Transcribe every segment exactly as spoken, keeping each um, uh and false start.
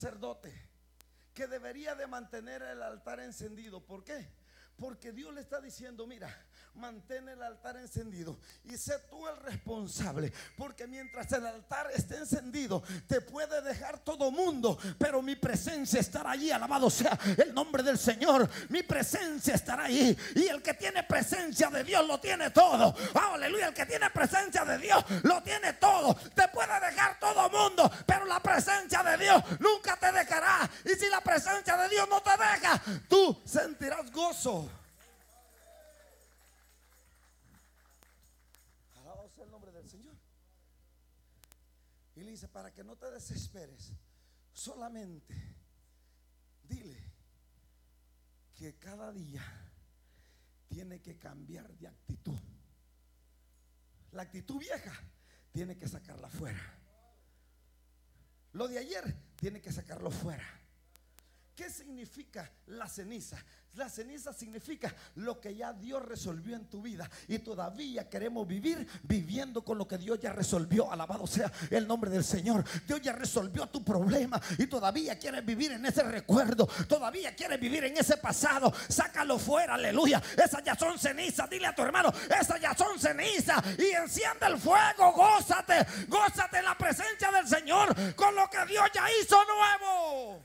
sacerdote que debería de mantener el altar encendido. ¿Por qué? Porque Dios le está diciendo: mira, mantén el altar encendido y sé tú el responsable, porque mientras el altar esté encendido te puede dejar todo mundo, pero mi presencia estará allí. Alabado sea el nombre del Señor. Mi presencia estará allí, y el que tiene presencia de Dios lo tiene todo. Aleluya. El que tiene presencia de Dios lo tiene todo. Te puede dejar todo mundo, pero la presencia de Dios nunca te dejará. Y si la presencia de Dios no te deja, tú sentirás gozo. El nombre del Señor. Y le dice: para que no te desesperes, solamente dile que cada día tiene que cambiar de actitud. La actitud vieja tiene que sacarla fuera. Lo de ayer tiene que sacarlo fuera. ¿Qué significa la ceniza? La ceniza significa lo que ya Dios resolvió en tu vida, y todavía queremos vivir viviendo con lo que Dios ya resolvió. Alabado sea el nombre del Señor. Dios ya resolvió tu problema y todavía quieres vivir en ese recuerdo, todavía quieres vivir en ese pasado. Sácalo fuera, aleluya. Esas ya son cenizas. Dile a tu hermano: esas ya son cenizas. Y enciende el fuego. Gózate, gózate en la presencia del Señor con lo que Dios ya hizo nuevo.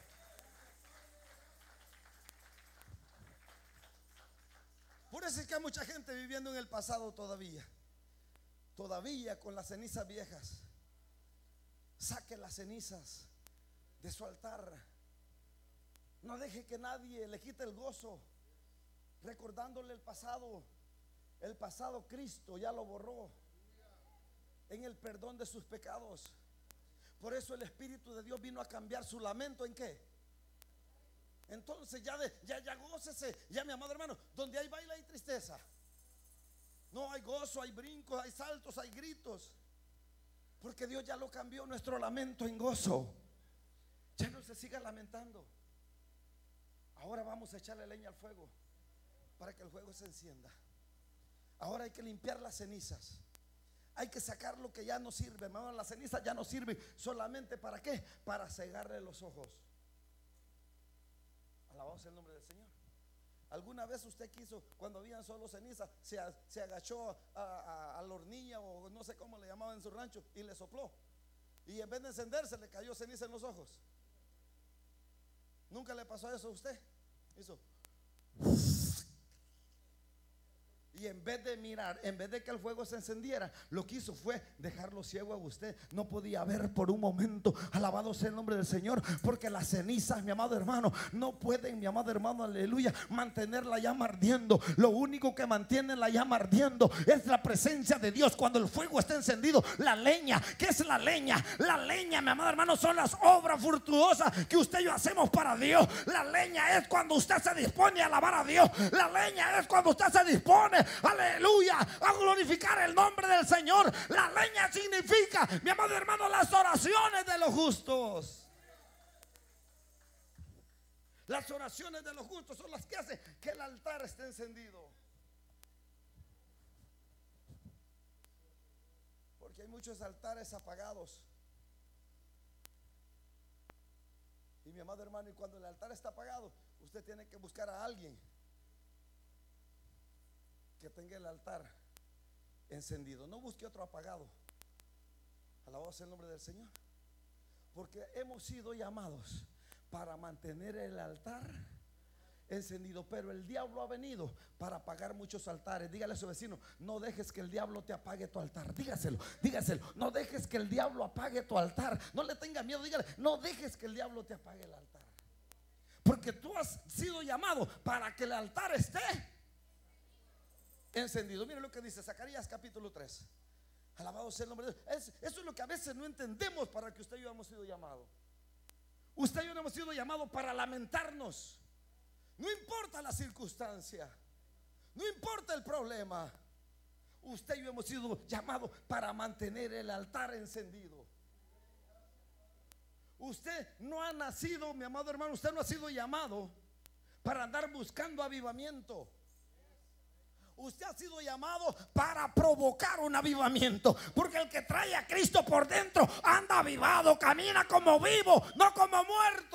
Por eso es que hay mucha gente viviendo en el pasado todavía, todavía con las cenizas viejas. Saque las cenizas de su altar. No deje que nadie le quite el gozo recordándole el pasado. El pasado Cristo ya lo borró en el perdón de sus pecados. Por eso el Espíritu de Dios vino a cambiar su lamento en ¿qué? Entonces ya, de, ya, ya gócese, ya mi amado hermano. Donde hay baile hay tristeza. No, hay gozo, hay brincos, hay saltos, hay gritos. Porque Dios ya lo cambió nuestro lamento en gozo. Ya no se siga lamentando. Ahora vamos a echarle leña al fuego para que el fuego se encienda. Ahora hay que limpiar las cenizas. Hay que sacar lo que ya no sirve, hermano. La ceniza ya no sirve solamente para ¿qué? Para cegarle los ojos. Alabado sea el nombre del Señor. ¿Alguna vez usted quiso, cuando habían solo ceniza, se, se agachó a, a, a la hornilla o no sé cómo le llamaban en su rancho y le sopló? Y en vez de encenderse le cayó ceniza en los ojos. ¿Nunca le pasó eso a usted? Hizo. Y en vez de mirar, en vez de que el fuego se encendiera, lo que hizo fue dejarlo ciego a usted. No podía ver por un momento. Alabado sea el nombre del Señor. Porque las cenizas, mi amado hermano, no pueden, mi amado hermano, aleluya, mantener la llama ardiendo. Lo único que mantiene la llama ardiendo es la presencia de Dios. Cuando el fuego está encendido, la leña. ¿Qué es la leña? La leña, mi amado hermano, son las obras fructuosas que usted y yo hacemos para Dios. La leña es cuando usted se dispone a alabar a Dios. La leña es cuando usted se dispone, aleluya, a glorificar el nombre del Señor. La leña significa, mi amado hermano, las oraciones de los justos. Las oraciones de los justos son las que hacen que el altar esté encendido. Porque hay muchos altares apagados. Y mi amado hermano, y cuando el altar está apagado, usted tiene que buscar a alguien que tenga el altar encendido. No busque otro apagado. Alabado sea el nombre del Señor. Porque hemos sido llamados para mantener el altar encendido, pero el diablo ha venido para apagar muchos altares. Dígale a su vecino: no dejes que el diablo te apague tu altar. Dígaselo, dígaselo. No dejes que el diablo apague tu altar. No le tenga miedo, dígale: no dejes que el diablo te apague el altar. Porque tú has sido llamado para que el altar esté encendido. Mire lo que dice Zacarías capítulo tres. Alabado sea el nombre de Dios. Es, eso es lo que a veces no entendemos, para que usted y yo hemos sido llamados. Usted y yo no hemos sido llamados para lamentarnos. No importa la circunstancia, no importa el problema. Usted y yo hemos sido llamados para mantener el altar encendido. Usted no ha nacido, mi amado hermano, usted no ha sido llamado para andar buscando avivamiento. Usted ha sido llamado para provocar un avivamiento, porque el que trae a Cristo por dentro anda avivado, camina como vivo, no como muerto.